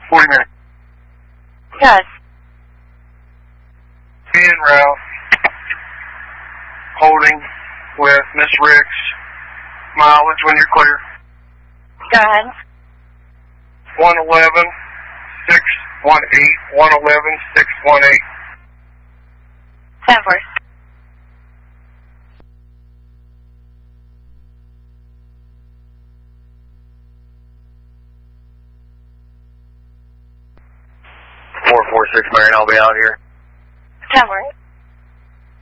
40 minutes. Yes. Me and Ralph holding with Miss Ricks. Mileage when you're clear. Go ahead. 111 618. 111 618. 10-4. Four 446 Marion, I'll be out here. 10-4.